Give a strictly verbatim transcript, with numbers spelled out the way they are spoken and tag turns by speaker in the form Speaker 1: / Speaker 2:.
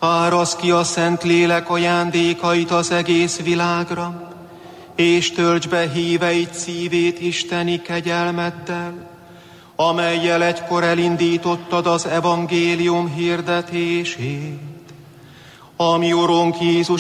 Speaker 1: Áraszd ki a Szent Lélek ajándékait az egész világra, és töltsd be híveid szívét isteni kegyelmeddel, amellyel egykor elindítottad az evangélium hirdetését. A mi Urunk Jézus